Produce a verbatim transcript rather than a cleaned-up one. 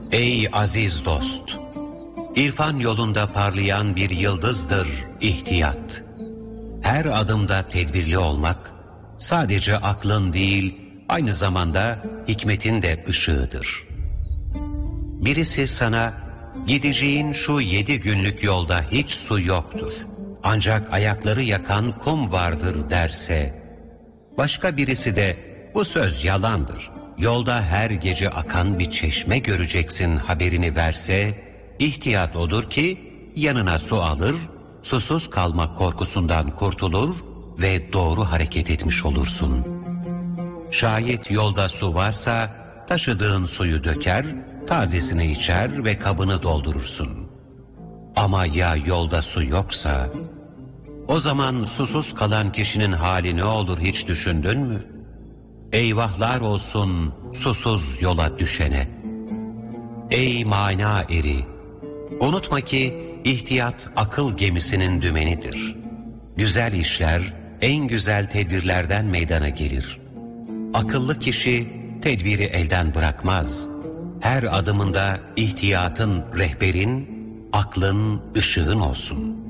Ey aziz dost! İrfan yolunda parlayan bir yıldızdır ihtiyat. Her adımda tedbirli olmak, sadece aklın değil, aynı zamanda hikmetin de ışığıdır. Birisi sana, gideceğin şu yedi günlük yolda hiç su yoktur, ancak ayakları yakan kum vardır derse, başka birisi de bu söz yalandır, yolda her gece akan bir çeşme göreceksin haberini verse, ihtiyat odur ki yanına su alır, susuz kalmak korkusundan kurtulur ve doğru hareket etmiş olursun. Şayet yolda su varsa taşıdığın suyu döker, tazesini içer ve kabını doldurursun. Ama ya yolda su yoksa, o zaman susuz kalan kişinin hali ne olur hiç düşündün mü? Eyvahlar olsun susuz yola düşene. Ey mana eri! Unutma ki ihtiyat akıl gemisinin dümenidir. Güzel işler en güzel tedbirlerden meydana gelir. Akıllı kişi tedbiri elden bırakmaz. Her adımında ihtiyatın rehberin, aklın ışığın olsun.